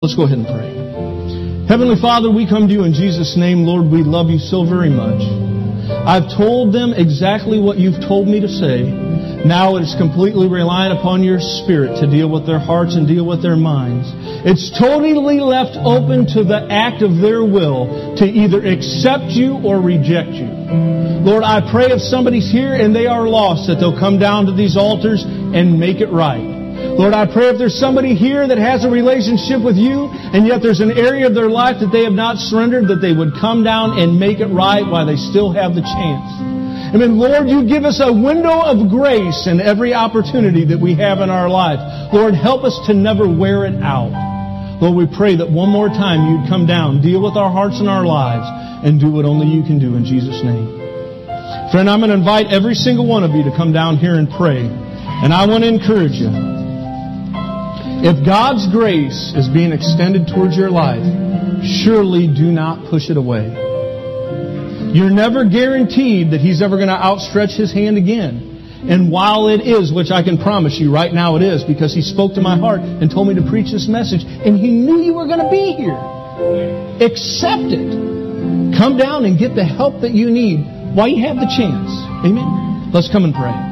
Let's go ahead and pray. Heavenly Father, we come to you in Jesus' name. Lord, we love you so very much. I've told them exactly what you've told me to say. Now it is completely relying upon your Spirit to deal with their hearts and deal with their minds. It's totally left open to the act of their will to either accept you or reject you. Lord, I pray if somebody's here and they are lost, that they'll come down to these altars and make it right. Lord, I pray if there's somebody here that has a relationship with you, and yet there's an area of their life that they have not surrendered, that they would come down and make it right while they still have the chance. I mean, Lord, you give us a window of grace in every opportunity that we have in our life. Lord, help us to never wear it out. Lord, we pray that one more time you'd come down, deal with our hearts and our lives, and do what only you can do in Jesus' name. Friend, I'm going to invite every single one of you to come down here and pray. And I want to encourage you. If God's grace is being extended towards your life, surely do not push it away. You're never guaranteed that He's ever going to outstretch His hand again. And while it is, which I can promise you right now it is, because He spoke to my heart and told me to preach this message, and He knew you were going to be here. Accept it. Come down and get the help that you need while you have the chance. Amen? Let's come and pray.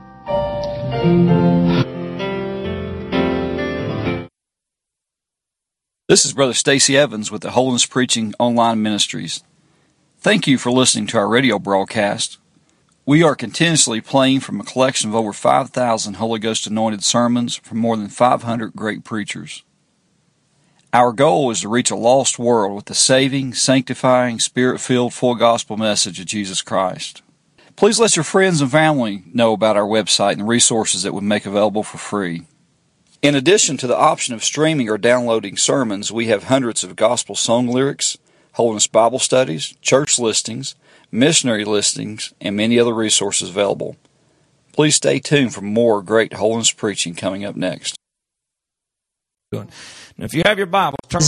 This is Brother Stacy Evans with the Holiness Preaching Online Ministries. Thank you for listening to our radio broadcast. We are continuously playing from a collection of over 5,000 Holy Ghost anointed sermons from more than 500 great preachers. Our goal is to reach a lost world with the saving, sanctifying, Spirit-filled, full gospel message of Jesus Christ. Please let your friends and family know about our website and the resources that we make available for free. In addition to the option of streaming or downloading sermons, we have hundreds of gospel song lyrics, Holiness Bible studies, church listings, missionary listings, and many other resources available. Please stay tuned for more great holiness preaching coming up next. Now, if you have your Bible, turn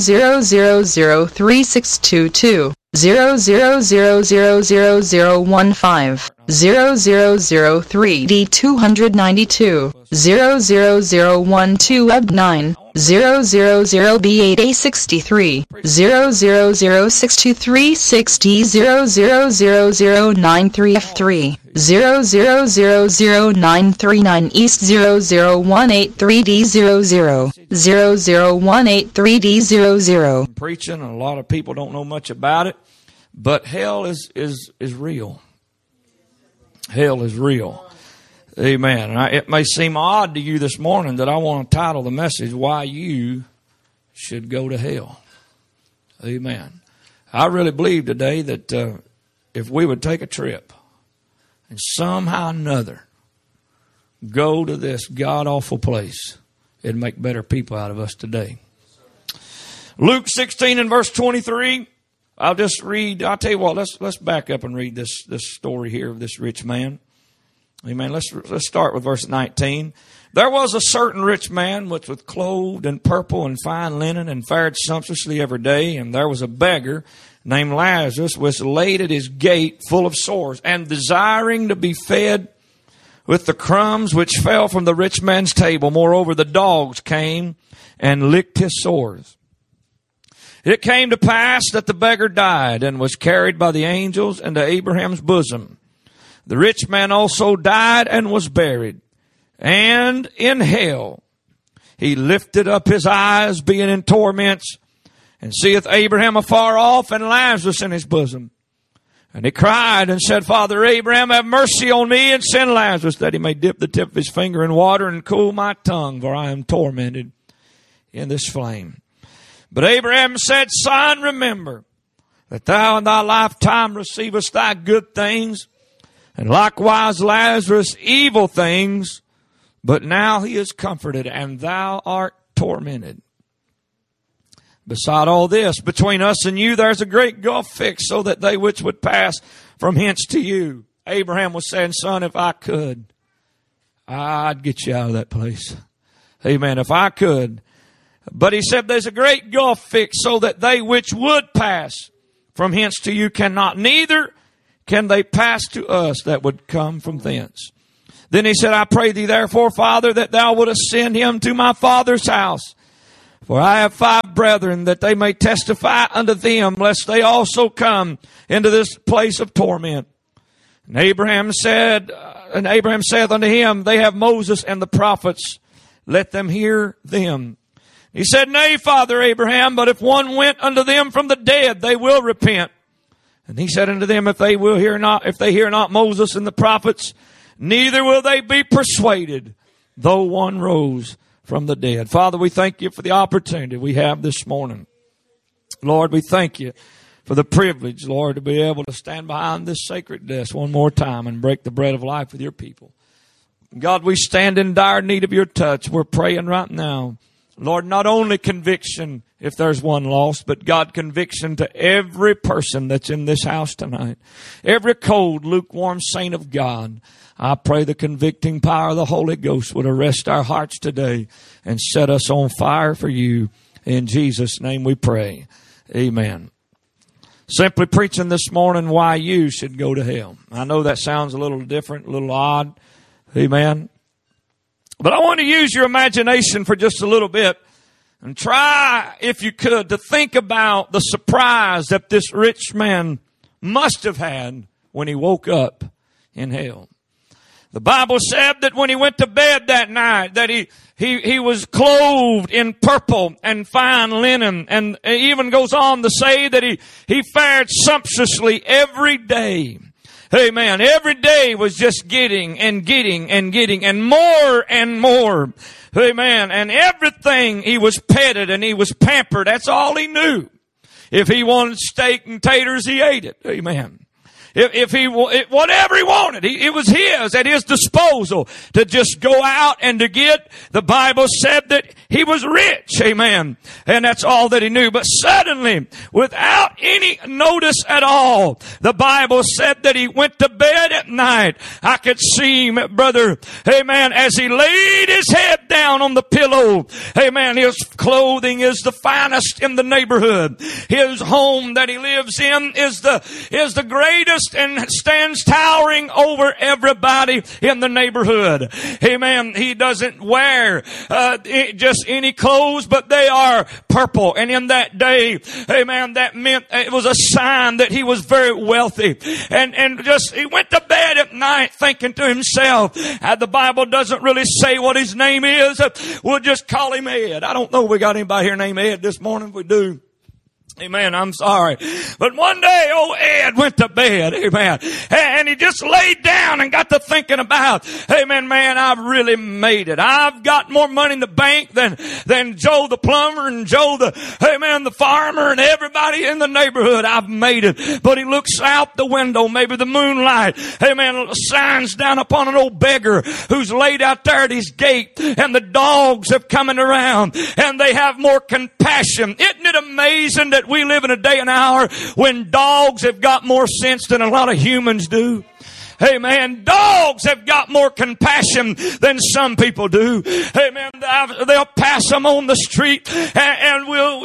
00003622 00000015 0003D292 00012Eb9 000B8A63 0006236D 0000939 0000939 East 00183D 00183D 00. Preaching, and a lot of people don't know much about it, but hell is real. Hell is real. Amen. And it may seem odd to you this morning that I want to title the message, Why You Should Go to Hell. Amen. I really believe today that if we would take a trip and somehow or another go to this god-awful place, it'd make better people out of us today. Luke 16 and verse 23. I'll tell you what, let's back up and read this story here of this rich man. Amen. Let's start with verse 19. There was a certain rich man which was clothed in purple and fine linen and fared sumptuously every day. And there was a beggar named Lazarus which laid at his gate full of sores and desiring to be fed with the crumbs which fell from the rich man's table. Moreover, the dogs came and licked his sores. It came to pass that the beggar died and was carried by the angels into Abraham's bosom. The rich man also died and was buried. And in hell he lifted up his eyes, being in torments, and seeth Abraham afar off and Lazarus in his bosom. And he cried and said, Father Abraham, have mercy on me, and send Lazarus, that he may dip the tip of his finger in water and cool my tongue, for I am tormented in this flame. But Abraham said, Son, remember that thou in thy lifetime receivest thy good things, and likewise Lazarus evil things, but now he is comforted, and thou art tormented. Beside all this, between us and you, there's a great gulf fixed, so that they which would pass from hence to you. Abraham was saying, Son, if I could, I'd get you out of that place. Amen. If I could. But he said, there's a great gulf fixed, so that they which would pass from hence to you cannot, neither can they pass to us that would come from thence. Then he said, I pray thee therefore, Father, that thou wouldest send him to my father's house. For I have 5 brethren, that they may testify unto them, lest they also come into this place of torment. And Abraham saith unto him, They have Moses and the prophets. Let them hear them. He said, Nay, Father Abraham, but if one went unto them from the dead, they will repent. And he said unto them, If they hear not Moses and the prophets, neither will they be persuaded, though one rose from the dead. Father, we thank you for the opportunity we have this morning. Lord, we thank you for the privilege, Lord, to be able to stand behind this sacred desk one more time and break the bread of life with your people. God, we stand in dire need of your touch. We're praying right now. Lord, not only conviction if there's one lost, but God, conviction to every person that's in this house tonight. Every cold, lukewarm saint of God. I pray the convicting power of the Holy Ghost would arrest our hearts today and set us on fire for you. In Jesus' name we pray. Amen. Simply preaching this morning why you should go to hell. I know that sounds a little different, a little odd. Amen. But I want to use your imagination for just a little bit and try, if you could, to think about the surprise that this rich man must have had when he woke up in hell. The Bible said that when he went to bed that night, that he was clothed in purple and fine linen, and it even goes on to say that he fared sumptuously every day. Amen. Every day was just getting and more and more. Amen. And everything, he was petted and he was pampered. That's all he knew. If he wanted steak and taters, he ate it. Amen. Whatever he wanted, it was his, at his disposal to just go out and to get. The Bible said that he was rich, amen, and that's all that he knew. But suddenly, without any notice at all, the Bible said that he went to bed at night. I could see him, brother, amen, as he laid his head down on the pillow, amen. His clothing is the finest in the neighborhood. His home that he lives in is the greatest and stands towering over everybody in the neighborhood. Amen. He doesn't wear just any clothes, but they are purple. And in that day, amen, that meant it was a sign that he was very wealthy. And just he went to bed at night thinking to himself, the Bible doesn't really say what his name is. We'll just call him Ed. I don't know if we got anybody here named Ed this morning. If we do, amen, I'm sorry. But one day, old Ed went to bed, amen, and he just laid down and got to thinking about, amen, man, I've really made it. I've got more money in the bank than Joe the plumber and Joe the farmer and everybody in the neighborhood. I've made it. But he looks out the window, maybe the moonlight, amen, signs down upon an old beggar who's laid out there at his gate, and the dogs have coming around and they have more compassion. Isn't it amazing that we live in a day and hour when dogs have got more sense than a lot of humans do? Amen. Dogs have got more compassion than some people do. Amen. They'll pass them on the street and will,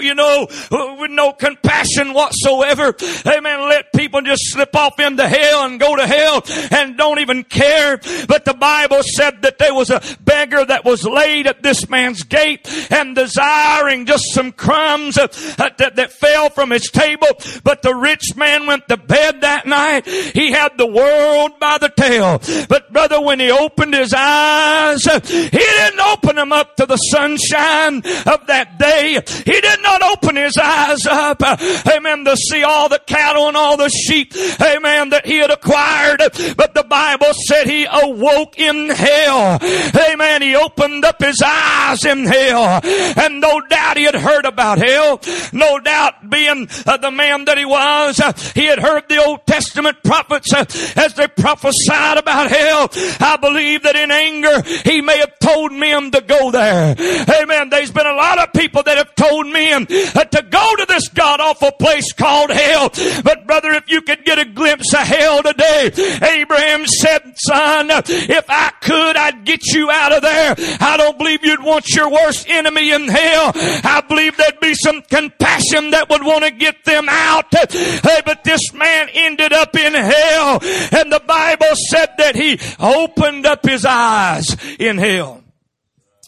with no compassion whatsoever. Amen. Let people just slip off into hell and go to hell and don't even care. But the Bible said that there was a beggar that was laid at this man's gate and desiring just some crumbs that fell from his table. But the rich man went to bed that night. He had the world by the tail. But brother, when he opened his eyes, he didn't open them up to the sunshine of that day. He did not open his eyes up, amen, to see all the cattle and all the sheep, amen, that he had acquired. But the Bible said he awoke in hell. Amen. He opened up his eyes in hell. And no doubt he had heard about hell. No doubt, being the man that he was, he had heard the Old Testament prophets as they prophesied about hell. I believe that in anger he may have told men to go there. Amen. There's been a lot of people that have told men to go to this god-awful place called hell. But brother, if you could get a glimpse of hell today, Abraham said, son, if I could, I'd get you out of there. I don't believe you'd want your worst enemy in hell. I believe there'd be some compassion that would want to get them out. Hey, but this man ended up in hell. And the Bible said that he opened up his eyes in hell.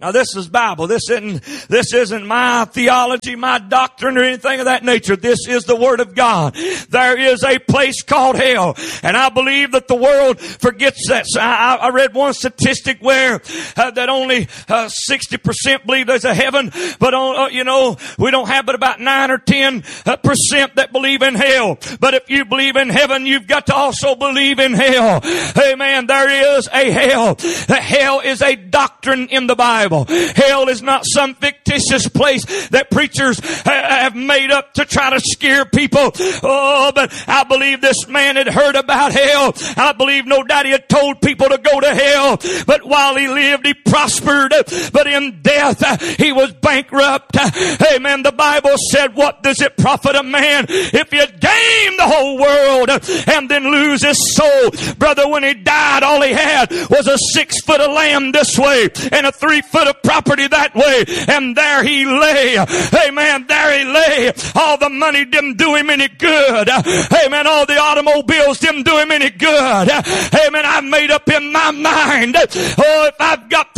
Now this is Bible. This isn't my theology, my doctrine, or anything of that nature. This is the Word of God. There is a place called hell, and I believe that the world forgets that. So I read one statistic where that only 60% believe there's a heaven, but we don't have but about 9 or 10% that believe in hell. But if you believe in heaven, you've got to also believe in hell. Amen. There is a hell. Hell is a doctrine in the Bible. Hell is not some fictitious place that preachers have made up to try to scare people. Oh, but I believe this man had heard about hell. I believe no doubt he had told people to go to hell. But while he lived, he prospered. But in death, he was bankrupt. Amen. The Bible said, what does it profit a man if you gain the whole world and then lose his soul? Brother, when he died, all he had was a 6 foot of land this way and a 3 foot of property that way. And there he lay. Amen. There he lay. All the money didn't do him any good. Amen. All the automobiles didn't do him any good. Amen. I've made up in my mind. Oh, if I've got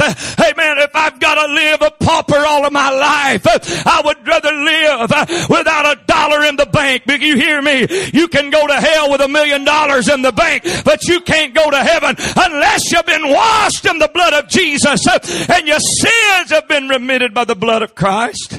to live a pauper all of my life, I would rather live without a dollar in the bank. But you hear me? You can go to hell with $1 million in the bank, but you can't go to heaven unless you've been washed in the blood of Jesus and your sins have been remitted by the blood of Christ.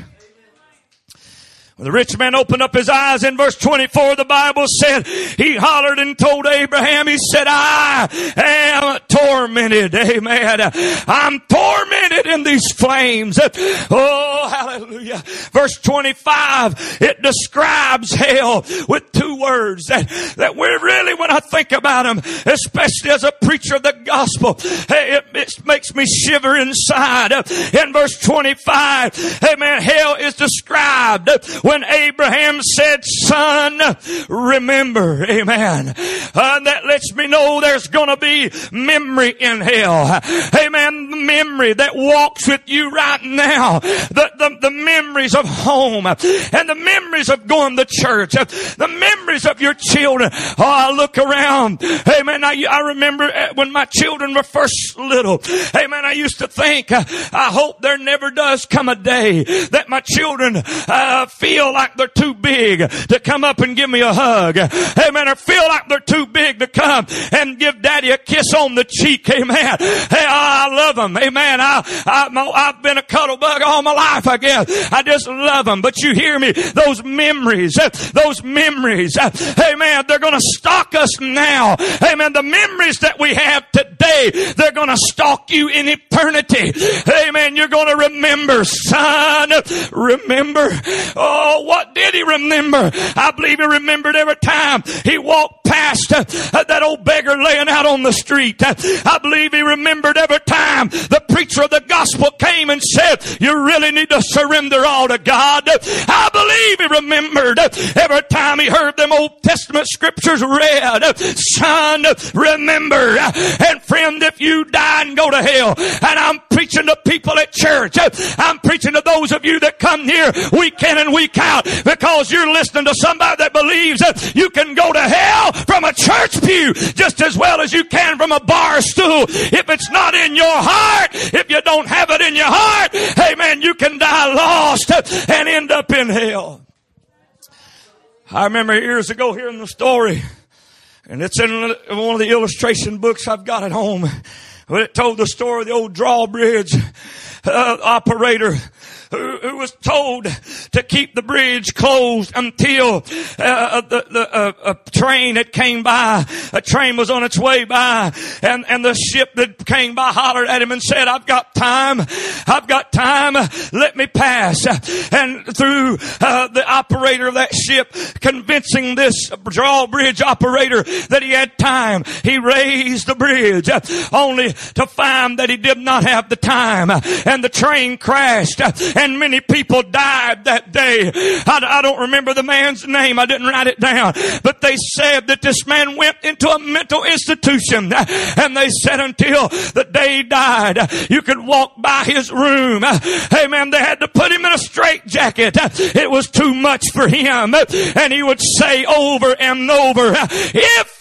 When the rich man opened up his eyes in verse 24, the Bible said, he hollered and told Abraham, he said, I am tormented. Amen. I'm tormented in these flames. Oh, hallelujah. Verse 25, it describes hell with 2 words that we're really, when I think about them, especially as a preacher of the gospel, it makes me shiver inside. In verse 25, amen, hell is described when Abraham said, son, remember. Amen. That lets me know there's going to be memory in hell. Amen. The memory that walks with you right now. The memories of home and the memories of going to church. The memories of your children. Oh, I look around. Amen. I remember when my children were first little. Amen. I used to think, I hope there never does come a day that my children feel like they're too big to come up and give me a hug. Amen. Or feel like they're too big to come and give daddy a kiss on the cheek. Amen. Hey, I love them. Amen. I've been a cuddle bug all my life, I guess. I just love them. But you hear me? Those memories, amen, they're going to stalk us now. Amen. The memories that we have today, they're going to stalk you in eternity. Amen. You're going to remember, son, remember. Oh, what did he remember? I believe he remembered every time he walked past that old beggar laying out on the street. I believe he remembered every time the preacher of the gospel came and said, you really need to surrender all to God. I believe he remembered every time he heard them Old Testament scriptures read. Son, remember. And friend, if you die and go to hell, and I'm preaching to people at church, I'm preaching to those of you that come here week in and week out, because you're listening to somebody that believes that you can go to hell from a church pew just as well as you can from a bar stool. If it's not in your heart, if you don't have it in your heart, amen, you can die lost and end up in hell. I remember years ago hearing the story, and it's in one of the illustration books I've got at home, but it told the story of the old drawbridge operator who was told to keep the bridge closed until a train that came by. A train was on its way by, and the ship that came by hollered at him and said, I've got time, let me pass. And through the operator of that ship convincing this drawbridge operator that he had time, he raised the bridge, only to find that he did not have the time, and the train crashed, and many people died that day. I don't remember the man's name. I didn't write it down. But they said that this man went into a mental institution, and they said until the day he died, you could walk by his room. Amen. They had to put him in a straitjacket. It was too much for him. And he would say over and over, if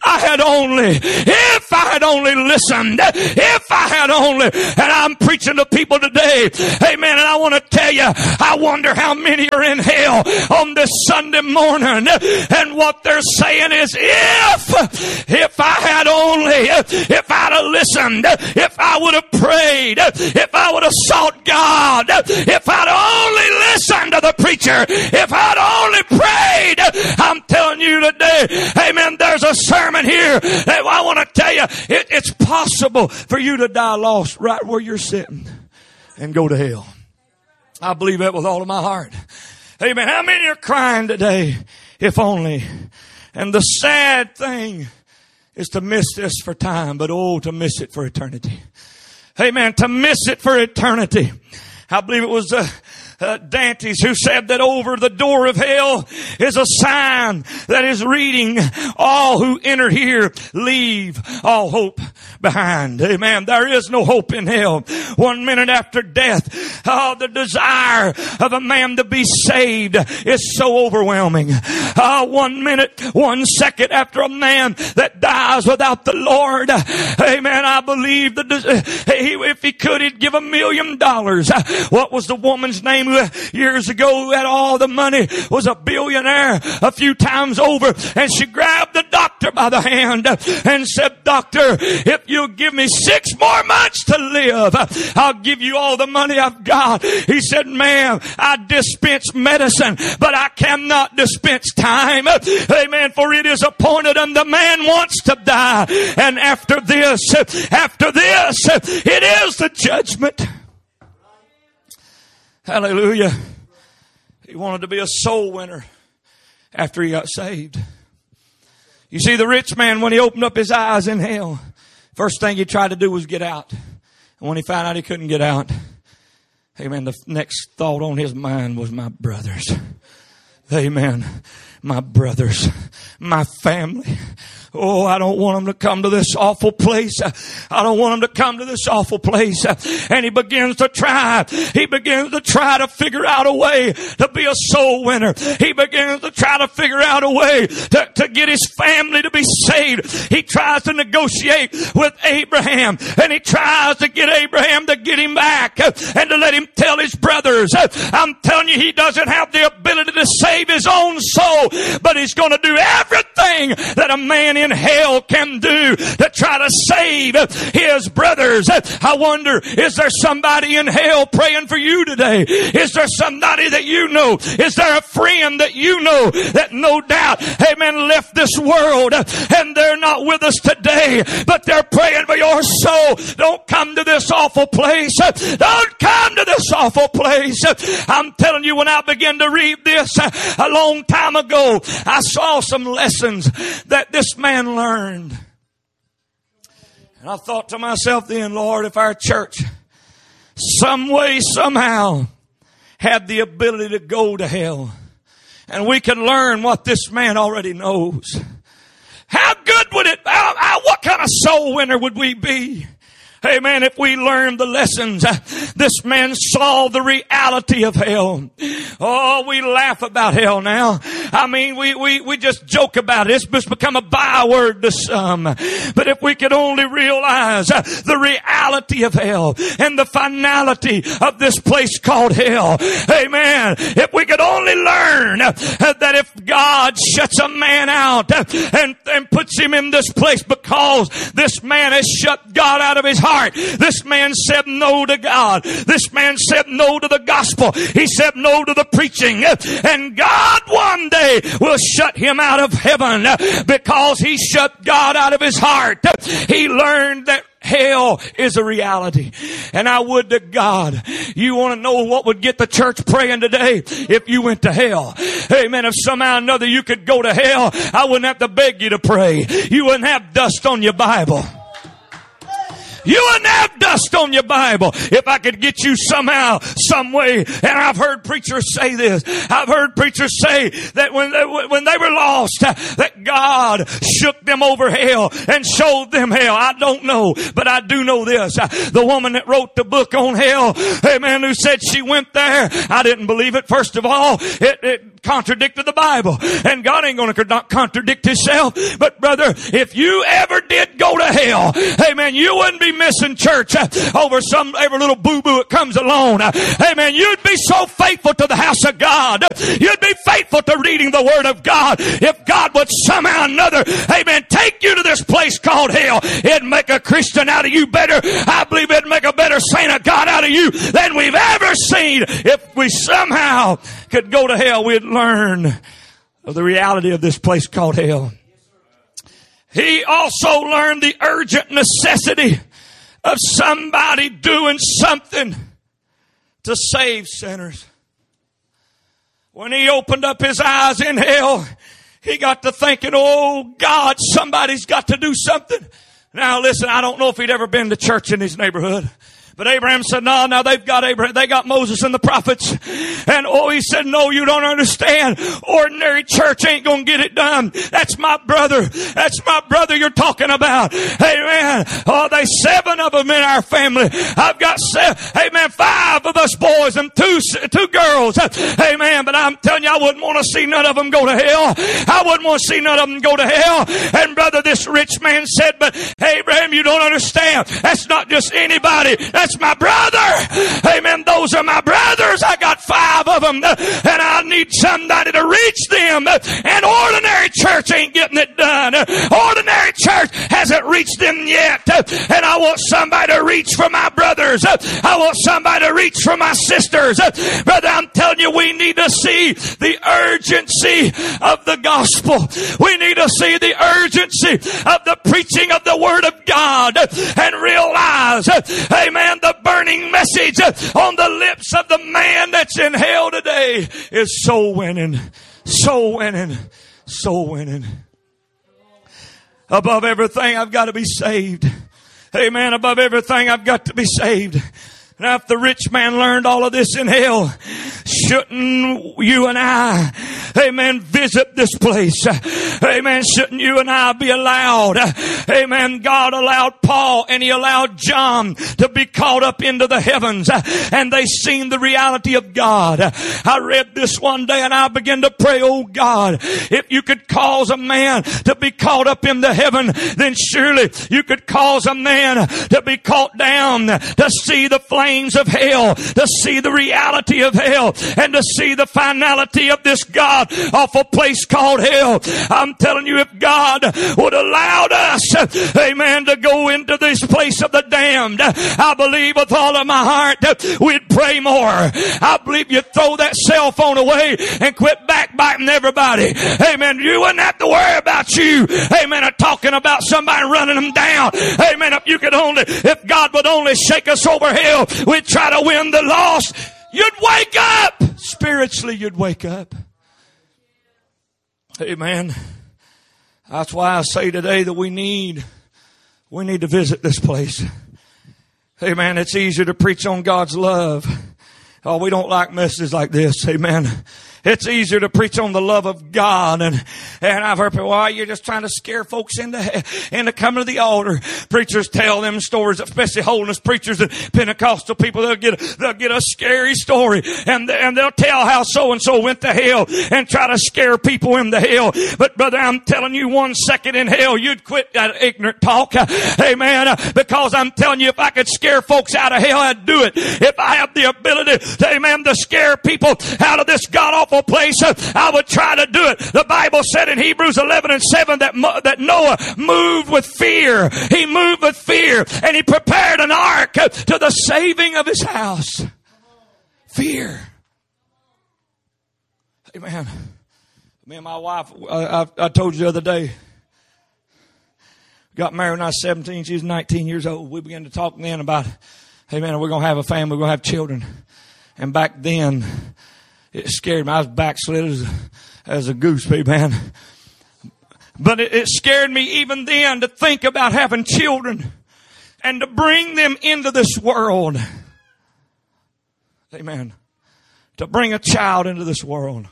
I had only listened, if I had only, and I'm preaching to people today, amen, and I want to tell you, I wonder how many are in hell on this Sunday morning, and what they're saying is, if I had only, if I'd have listened, if I would have prayed, if I would have sought God, if I'd only listened to the preacher, if I'd only prayed, I'm telling you today, amen, there's a sermon here that I want to tell you, it's possible for you to die lost right where you're sitting and go to hell. I believe that with all of my heart. Amen. How many are crying today? If only. And the sad thing is to miss this for time, but to miss it for eternity. Amen. To miss it for eternity. I believe it was Dantes who said that over the door of hell is a sign that is reading, all who enter here leave all hope behind. Amen. There is no hope in hell. 1 minute after death, the desire of a man to be saved is so overwhelming. 1 minute, 1 second after a man that dies without the Lord, amen, I believe if he could, he'd give $1 million. What was the woman's name years ago who had all the money, was a billionaire a few times over, and she grabbed the doctor by the hand and said, "Doctor, if you'll give me 6 more months to live, I'll give you all the money I've got." He said, "Ma'am, I dispense medicine, but I cannot dispense time. Amen. For it is appointed unto man wants to die. And after this, it is the judgment." Hallelujah. He wanted to be a soul winner after he got saved. You see, the rich man, when he opened up his eyes in hell, first thing he tried to do was get out. And when he found out he couldn't get out, amen, the next thought on his mind was my brothers. Amen. My brothers, my family. Oh, I don't want them to come to this awful place. I don't want them to come to this awful place. And he begins to try to figure out a way to be a soul winner. He begins to try to figure out a way to get his family to be saved. He tries to negotiate with Abraham, and he tries to get Abraham to get him back and to let him tell his brothers. I'm telling you, he doesn't have the ability to save his own soul, but he's going to do everything that a man in hell can do to try to save his brothers. I wonder, is there somebody in hell praying for you today? Is there somebody that you know? Is there a friend that you know that no doubt, amen, left this world and they're not with us today, but they're praying for your soul? Don't come to this awful place. Don't come to this awful place. I'm telling you, when I began to read this a long time ago, I saw some lessons that this man learned. And I thought to myself then, Lord, if our church some way, somehow had the ability to go to hell and we could learn what this man already knows, how good would it, what kind of soul winner would we be? Amen. If we learned the lessons, this man saw the reality of hell. Oh, we laugh about hell now. I mean, we just joke about it. It's just become a byword to some. But if we could only realize the reality of hell and the finality of this place called hell. Amen. If we could only learn that if God shuts a man out and puts him in this place because this man has shut God out of his heart. This man said no to God. This man said no to the gospel. He said no to the preaching. And God one day will shut him out of heaven because he shut God out of his heart. He learned that hell is a reality. And I would to God, you want to know what would get the church praying today? If you went to hell. Amen. If somehow or another you could go to hell, I wouldn't have to beg you to pray. You wouldn't have dust on your Bible. You wouldn't have dust on your Bible if I could get you somehow, some way. And I've heard preachers say this. I've heard preachers say that when they were lost, that God shook them over hell and showed them hell. I don't know, but I do know this. The woman that wrote the book on hell, amen, who said she went there, I didn't believe it. First of all, it contradicted the Bible. And God ain't going to contradict himself. But brother, if you ever did go to hell, amen, you wouldn't be missing church over every little boo-boo that comes along. Amen. You'd be so faithful to the house of God. You'd be faithful to reading the Word of God. If God would somehow or another, amen, take you to this place called hell, it'd make a Christian out of you better. I believe it'd make a better saint of God out of you than we've ever seen. If we somehow could go to hell, we'd learn of the reality of this place called hell. He also learned the urgent necessity of somebody doing something to save sinners. When he opened up his eyes in hell, he got to thinking, oh God, somebody's got to do something. Now listen, I don't know if he'd ever been to church in his neighborhood. But Abraham said, no, now they got Moses and the prophets. And he said, no, you don't understand. Ordinary church ain't gonna get it done. That's my brother. That's my brother you're talking about. Amen. Oh, there's 7 of them in our family. I've got 5 of us boys and two girls. Amen. But I'm telling you, I wouldn't want to see none of them go to hell. I wouldn't want to see none of them go to hell. And brother, this rich man said, but Abraham, you don't understand. That's not just anybody. That's my brother. Amen. Those are my brothers. I got 5 of them. And I need somebody to reach them. And ordinary church ain't getting it done. Ordinary church hasn't reached them yet. And I want somebody to reach for my brothers. I want somebody to reach for my sisters. Brother, I'm telling you, we need to see the urgency of the gospel. We need to see the urgency of the preaching of the Word of God and realize, amen, the burning message on the lips of the man that's in hell today is soul winning, soul winning, soul winning. Above everything, I've got to be saved. Amen. Above everything, I've got to be saved. Now, if the rich man learned all of this in hell, shouldn't you and I, amen, visit this place? Amen. Shouldn't you and I be allowed? Amen. God allowed Paul and he allowed John to be caught up into the heavens, and they seen the reality of God. I read this one day and I began to pray, oh God, if you could cause a man to be caught up in the heaven, then surely you could cause a man to be caught down to see the flames of hell, to see the reality of hell, and to see the finality of this God awful place called hell. I'm telling you, if God would allow us, amen, to go into this place of the damned, I believe with all of my heart we'd pray more. I believe you'd throw that cell phone away and quit backbiting everybody. Amen. You wouldn't have to worry about you, amen, or talking about somebody running them down. Amen. If God would only shake us over hell, we'd try to win the lost. You'd wake up. Spiritually, you'd wake up. Amen. That's why I say today that we need to visit this place. Amen. It's easier to preach on God's love. Oh, we don't like messages like this. Amen. It's easier to preach on the love of God. And I've heard people, well, you're just trying to scare folks into coming to the altar. Preachers tell them stories, especially holiness preachers and Pentecostal people. They'll get a scary story, and they'll tell how so-and-so went to hell and try to scare people into hell. But brother, I'm telling you, 1 second in hell, you'd quit that ignorant talk. Amen. Because I'm telling you, if I could scare folks out of hell, I'd do it. If I have the ability, amen, to scare people out of this god-awful place, I would try to do it. The Bible said in Hebrews 11:7 that Noah moved with fear. He moved with fear, and he prepared an ark to the saving of his house. Fear. Amen. Me and my wife, I told you the other day, got married when I was 17. She was 19 years old. We began to talk then about, amen, we're going to have a family, we're going to have children. And back then, it scared me. I was backslid as a goose, amen. But it scared me even then to think about having children. and to bring them into this world. Amen. To bring a child into this world.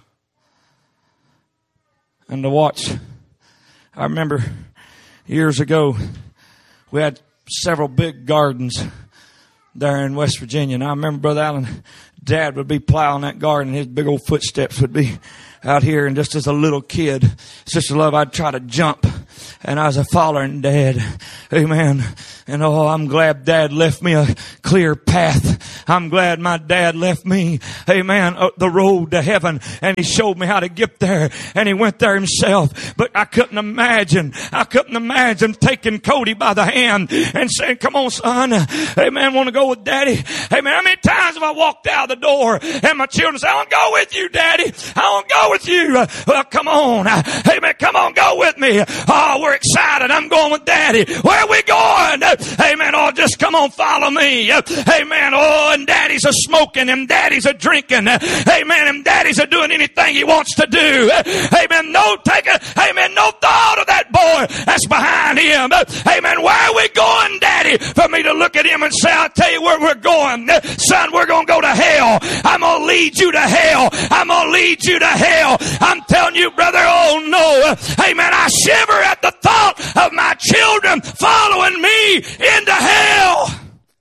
And to watch. I remember years ago, we had several big gardens there in West Virginia. And I remember Brother Allen, Dad would be plowing that garden. His big old footsteps would be out here. And just as a little kid, Sister Love, I'd try to jump. And I was a following Dad. Amen. And oh, I'm glad Dad left me a clear path. I'm glad my dad left me, amen, the road to heaven. And he showed me how to get there. And he went there himself. But I couldn't imagine taking Cody by the hand and saying, come on, son. Amen, want to go with Daddy? Amen, how many times have I walked out the door and my children say, I want to go with you, Daddy. I want to go with you. Well, come on. Amen, come on, go with me. Oh, we're excited. I'm going with Daddy. Where are we going? Amen. Oh, just come on, follow me. Amen. Oh, and Daddy's a smoking and Daddy's a drinking. Amen. And Daddy's a doing anything he wants to do. Amen. No thought of that boy that's behind him. Amen. Where are we going, Daddy? For me to look at him and say, I'll tell you where we're going. Son, we're going to go to hell. I'm going to lead you to hell. I'm going to lead you to hell. I'm telling you, brother, oh no. Amen. I shiver at the thought of my children following me into hell.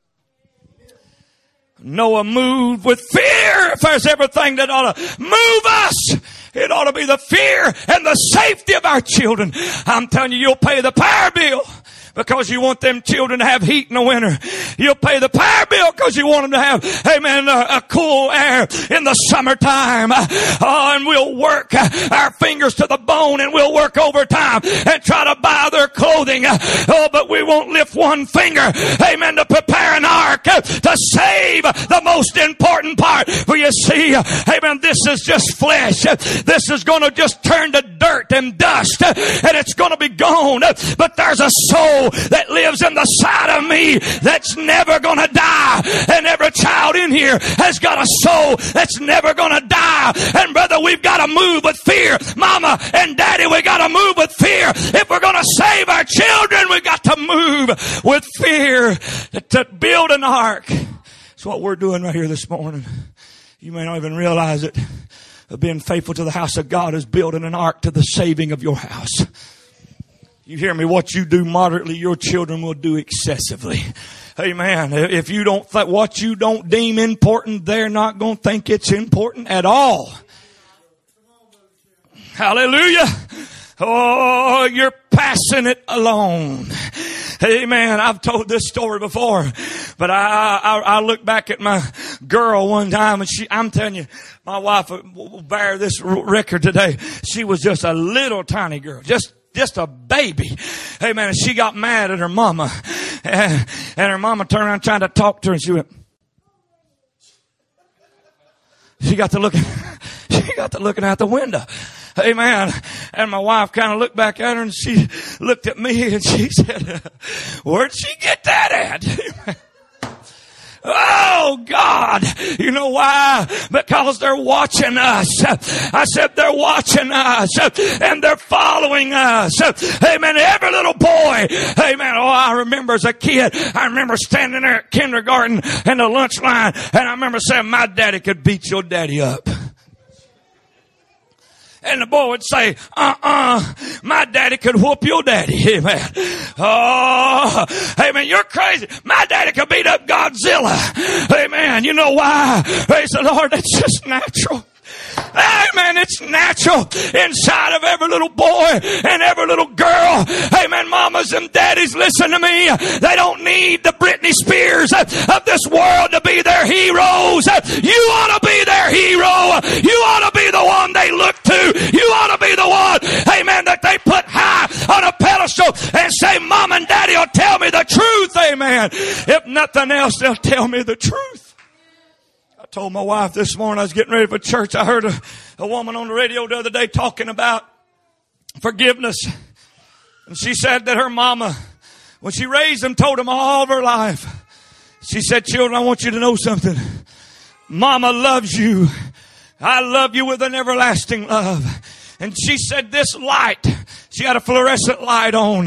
Noah moved with fear. If there's everything that ought to move us, it ought to be the fear and the safety of our children. I'm telling you, you'll pay the power bill because you want them children to have heat in the winter. You'll pay the power bill because you want them to have, amen, a cool air in the summertime. And we'll work our fingers to the bone and we'll work overtime and try to buy their clothing. Oh, but we won't lift one finger, amen, to prepare an ark to save the most important part. For you see, amen, this is just flesh. This is going to just turn to dirt and dust and it's going to be gone. But there's a soul that lives in the side of me that's never going to die. And every child in here has got a soul that's never going to die. And brother, we've got to move with fear. Mama and Daddy, we got to move with fear. If we're going to save our children, we got to move with fear to build an ark. That's what we're doing right here this morning. You may not even realize it. Being faithful to the house of God is building an ark to the saving of your house. You hear me? What you do moderately, your children will do excessively. Amen. If you don't what you don't deem important, they're not going to think it's important at all. Hallelujah. Oh, you're passing it along. Amen. I've told this story before, but I look back at my girl one time and I'm telling you, my wife will bear this record today. She was just a little tiny girl, just a baby. Amen. And she got mad at her mama. And her mama turned around trying to talk to her and she went. She got to looking out the window. Amen. And my wife kind of looked back at her and she looked at me and she said, where'd she get that at? Oh God. You know why? Because they're watching us. I said they're watching us and they're following us. Amen. Every little boy. Amen. Oh, I remember as a kid, I remember standing there at kindergarten in the lunch line and I remember saying, my daddy could beat your daddy up. And the boy would say, my daddy could whoop your daddy. Amen. Oh, amen. You're crazy. My daddy could beat up Godzilla. Amen. You know why? Praise the Lord. That's just natural. Amen. It's natural inside of every little boy and every little girl. Amen. Mamas and daddies, listen to me. They don't need the Britney Spears of this world to be their heroes. You ought to be their hero. You ought to be the one they look to. You ought to be the one, amen, that they put high on a pedestal and say, Mom and Daddy will tell me the truth. Amen. If nothing else, they'll tell me the truth. I told my wife this morning I was getting ready for church. I heard a woman on the radio the other day talking about forgiveness. And she said that her mama, when she raised them, told them all of her life. She said, children, I want you to know something. Mama loves you. I love you with an everlasting love. And she said this light, she had a fluorescent light on.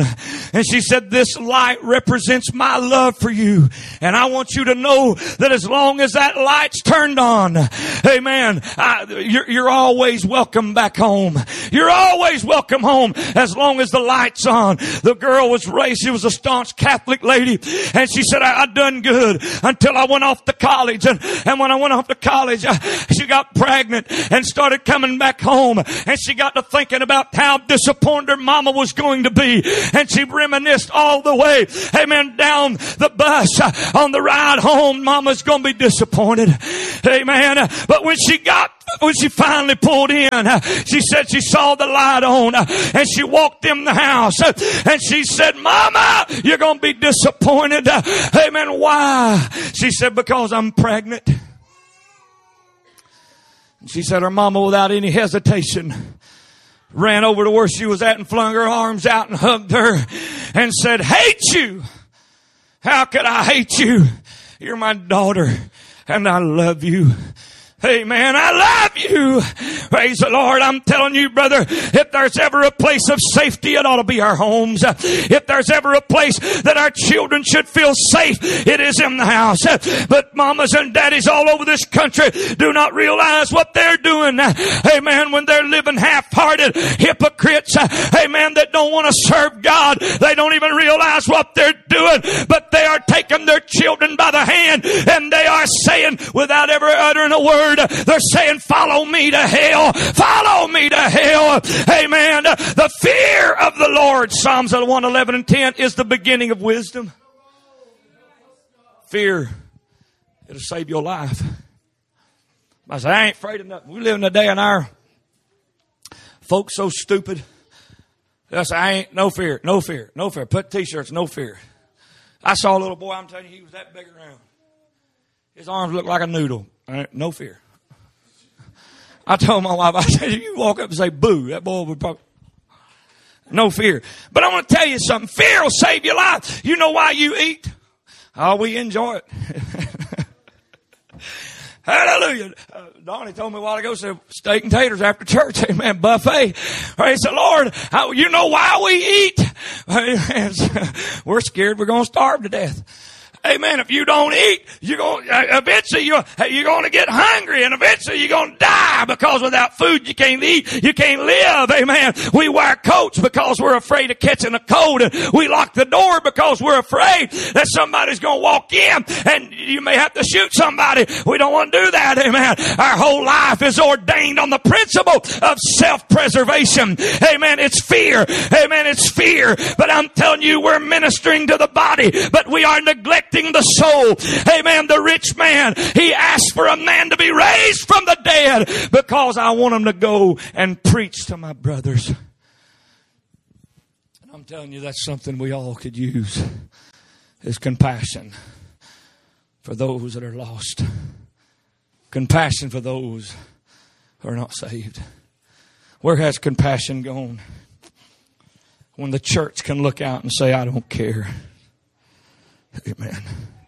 And she said, this light represents my love for you. And I want you to know that as long as that light's turned on, amen, you're always welcome back home. You're always welcome home as long as the light's on. The girl was raised. She was a staunch Catholic lady. And she said, I done good until I went off to college. And when I went off to college, she got pregnant and started coming back home. And she got to thinking about how disappointed her mama was going to be. And she reminisced all the way, amen, down the bus on the ride home. Mama's going to be disappointed. Amen. But when she finally pulled in, she said she saw the light on and she walked in the house and she said, Mama, you're going to be disappointed. Amen. Why? She said, because I'm pregnant. She said her mama, without any hesitation, ran over to where she was at and flung her arms out and hugged her and said, hate you. How could I hate you? You're my daughter and I love you. Amen. I love you. Praise the Lord. I'm telling you, brother, if there's ever a place of safety, it ought to be our homes. If there's ever a place that our children should feel safe, it is in the house. But mamas and daddies all over this country do not realize what they're doing. Amen. When they're living half-hearted hypocrites, amen, that don't want to serve God. They don't even realize what they're doing, but they are taking their children by the hand and they are saying, without ever uttering a word, they're saying, follow me to hell. Follow me to hell. Amen. The fear of the Lord, Psalms 111 and 10, is the beginning of wisdom. Fear, it'll save your life. I say, I ain't afraid of nothing. We live in a day and hour. Folks so stupid. They'll say, I ain't, no fear, no fear, no fear. Put t-shirts, no fear. I saw a little boy, I'm telling you, he was that big around. His arms looked like a noodle. No fear. I told my wife, I said, if you walk up and say boo, that boy would probably, no fear. But I want to tell you something. Fear will save your life. You know why you eat? Oh, we enjoy it. Hallelujah. Donnie told me a while ago, said steak and taters after church. Amen. Buffet. Praise the Lord. You know why we eat? We're scared we're going to starve to death. Amen. If you don't eat, you're going eventually you're going to get hungry, and eventually you're going to die, because without food you can't eat, you can't live. Amen. We wear coats because we're afraid of catching a cold, and we lock the door because we're afraid that somebody's going to walk in and you may have to shoot somebody. We don't want to do that. Amen. Our whole life is ordained on the principle of self-preservation. Amen. It's fear. Amen. It's fear. But I'm telling you, we're ministering to the body, but we are neglecting the soul. Amen. The rich man, he asked for a man to be raised from the dead because I want him to go and preach to my brothers. And I'm telling you, that's something we all could use, is compassion for those that are lost. Compassion for those who are not saved. Where has compassion gone? When the church can look out and say, I don't care. Amen.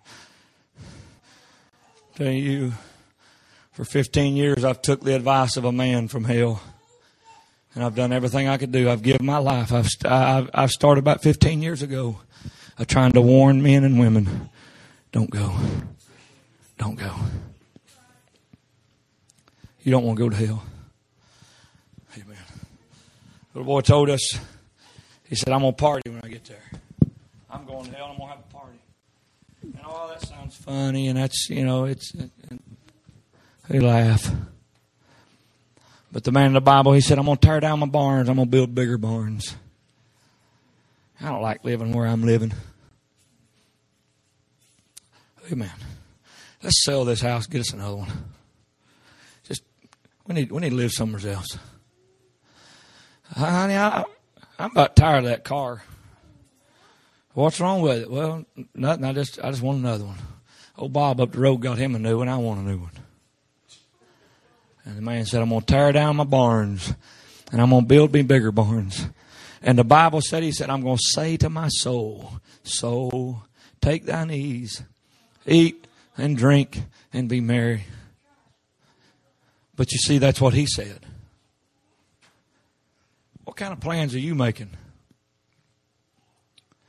Tell you, for 15 years I've took the advice of a man from hell, and I've done everything I could do. I've given my life. I've started about 15 years ago of trying to warn men and women, don't go. Don't go. You don't want to go to hell. Amen. Little boy told us, he said, I'm going to party when I get there. I'm going to hell and I'm going to have a party. And all that sounds funny, and that's, they laugh. But the man in the Bible, he said, I'm going to tear down my barns. I'm going to build bigger barns. I don't like living where I'm living. Amen. Let's sell this house, get us another one. We need to live somewhere else. Honey, I'm about tired of that car. What's wrong with it? Well, nothing. I just want another one. Old Bob up the road got him a new one. I want a new one. And the man said, I'm going to tear down my barns and I'm going to build me bigger barns. And the Bible said, he said, I'm going to say to my soul, soul, take thine ease, eat and drink and be merry. But you see, that's what he said. What kind of plans are you making?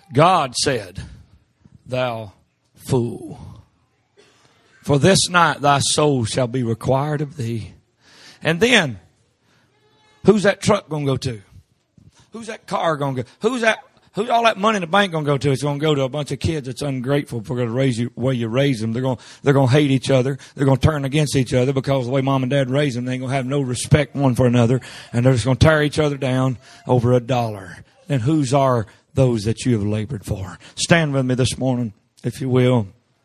God said, thou fool, for this night thy soul shall be required of thee. And then, who's that truck going to go to? Who's that car going to go? Who's all that money in the bank going to go to? It's going to go to a bunch of kids that's ungrateful for going to raise you the way you raise them. They're going to hate each other. They're going to turn against each other because the way mom and dad raised them, they ain't going to have no respect one for another. And they're just going to tear each other down over $1. And whose are those that you have labored for? Stand with me this morning, if you will.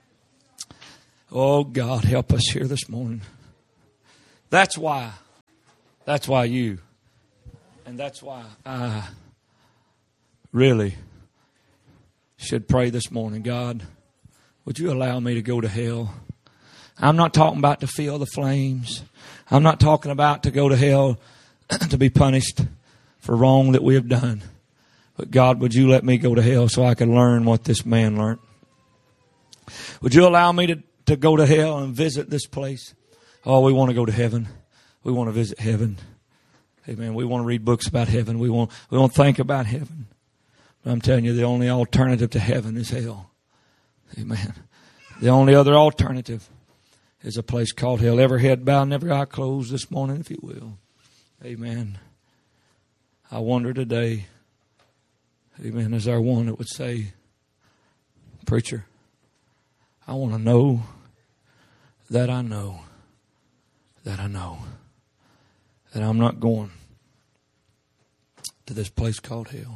Oh, God, help us here this morning. That's why you, and that's why I really should pray this morning. God, would you allow me to go to hell? I'm not talking about to feel the flames. I'm not talking about to go to hell to be punished for wrong that we have done. But God, would you let me go to hell so I can learn what this man learned? Would you allow me to go to hell and visit this place? Oh, we want to go to heaven. We want to visit heaven. Amen. We want to read books about heaven. We want to think about heaven. But I'm telling you, the only alternative to heaven is hell. Amen. The only other alternative is a place called hell. Every head bowed and every eye closed this morning, if you will. Amen. I wonder today, amen, is there one that would say, preacher, I want to know that I know that I know that I'm not going to this place called hell.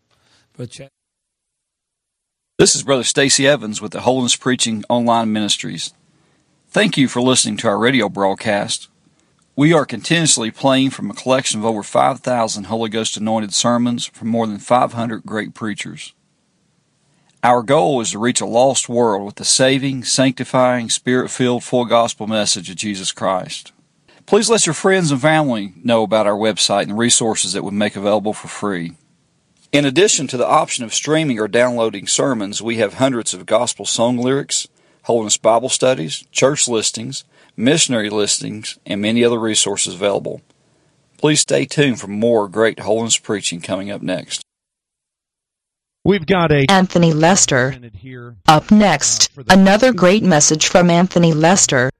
This is Brother Stacy Evans with the Holiness Preaching Online Ministries. Thank you for listening to our radio broadcast. We are continuously playing from a collection of over 5,000 Holy Ghost anointed sermons from more than 500 great preachers. Our goal is to reach a lost world with the saving, sanctifying, Spirit-filled, full gospel message of Jesus Christ. Please let your friends and family know about our website and resources that we make available for free. In addition to the option of streaming or downloading sermons, we have hundreds of gospel song lyrics, Holiness Bible studies, church listings, missionary listings, and many other resources available. Please stay tuned for more great holiness preaching coming up next. We've got Anthony Lester. Up next, another great message from Anthony Lester.